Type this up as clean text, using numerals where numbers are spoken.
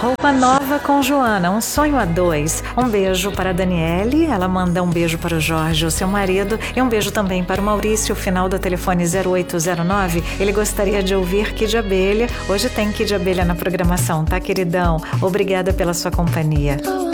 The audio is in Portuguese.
Roupa nova com Joana, um sonho a dois. Um beijo para a Daniele, ela manda um beijo para o Jorge, o seu marido, e um beijo também para o Maurício, o final do telefone 0809. Ele gostaria de ouvir Kid Abelha. Hoje tem Kid Abelha na programação, tá, queridão? Obrigada pela sua companhia.